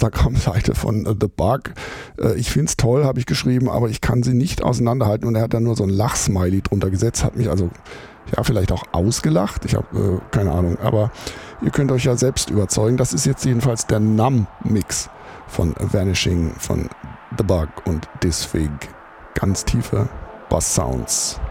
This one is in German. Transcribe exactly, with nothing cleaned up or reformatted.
Instagram-Seite von äh, The Bug. Äh, ich finde es toll, habe ich geschrieben, aber ich kann sie nicht auseinanderhalten und er hat da nur so ein Lachsmiley drunter gesetzt, hat mich also ja vielleicht auch ausgelacht, ich habe äh, keine Ahnung, aber ihr könnt euch ja selbst überzeugen. Das ist jetzt jedenfalls der Numb-Mix von Vanishing von The Bug und Disfig. Ganz tiefe Bass-Sounds.